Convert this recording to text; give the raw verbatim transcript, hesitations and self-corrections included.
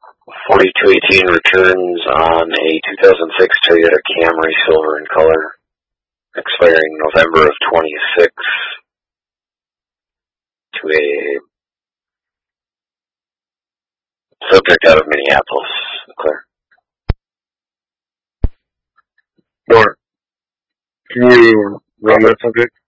forty-two eighteen returns on a two thousand six Toyota Camry, silver in color, expiring November of twenty-six, to a subject out of Minneapolis. Clear. Mark, can you run that subject?